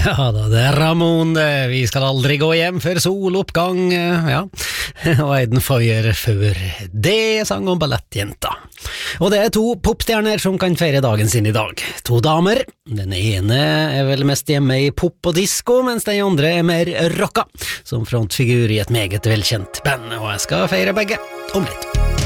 Ja da, det Ramon, vi skal aldri gå hjem før soloppgang, ja. Og Aiden Foyer før det sang om ballettjenta. Og det to popstjerner som kan feire dagen sin i dag. To damer, den ene vel mest hjemme i pop og disco, mens den andre mer rocka, som frontfigur i et meget velkjent band, og jeg skal feire begge om litt.